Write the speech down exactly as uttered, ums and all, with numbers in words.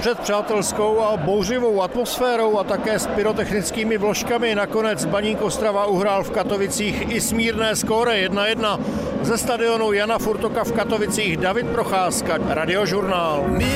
Před přátelskou a bouřivou atmosférou a také s pyrotechnickými vložkami nakonec Baník Ostrava uhrál v Katovicích i smírné skóre jedna jedna. Ze stadionu Jana Furtoka v Katovicích David Procházka, Radiožurnál.